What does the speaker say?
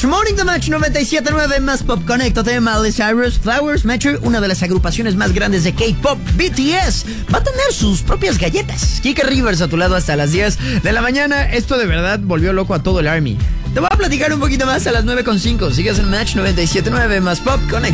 Match, Morning the Match 97.9 más Pop. Conéctate, Miley Cyrus, Flowers, Metro, una de las agrupaciones más grandes de K-Pop, BTS, va a tener sus propias galletas. Kike Rivers a tu lado hasta las 10 de la mañana. Esto de verdad volvió loco a todo el Army. Te voy a platicar un poquito más a las 9.5. Sigues en Match 97.9 más Pop. Conecta.